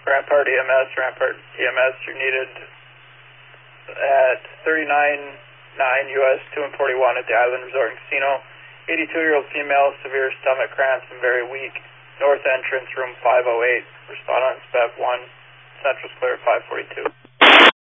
Rampart EMS, you're needed at 39-9 US 2 and 41 at the Island Resort and Casino. 82-year-old female, severe stomach cramps and very weak. North entrance, room 508. Respond on SPEP 1. Central's clear at 542.